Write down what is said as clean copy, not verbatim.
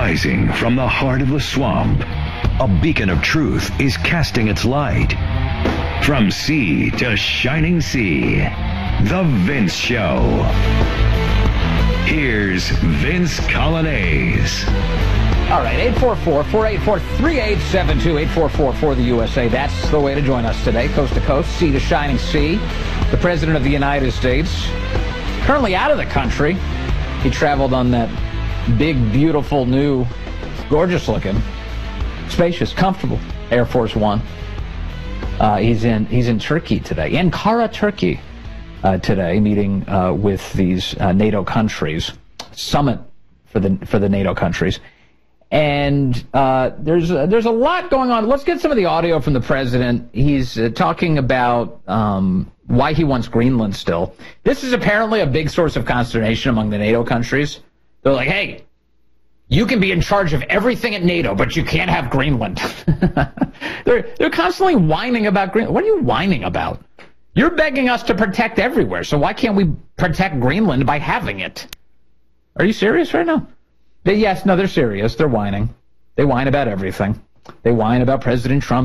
Rising from the heart of the swamp, a beacon of truth is casting its light. From sea to shining sea, The Vince Show. Here's Vince Coglianese. All right, 844-484-3872, 844-4-the-USA. That's the way to join us today, coast to coast, sea to shining sea. The President of the United States, currently out of the country. He traveled on that big, beautiful, new, gorgeous-looking, spacious, comfortable Air Force One. He's in Turkey today, Ankara, Turkey, today, meeting with these NATO countries, summit for the NATO countries. And there's a lot going on. Let's get some of the audio from the president. He's talking about why he wants Greenland still. This is apparently a big source of consternation among the NATO countries. They're like, hey, you can be in charge of everything at NATO, but you can't have Greenland. They're constantly whining about Greenland. What are you whining about? You're begging us to protect everywhere, so why can't we protect Greenland by having it? Are you serious right now? They're serious. They're whining. They whine about everything. They whine about President Trump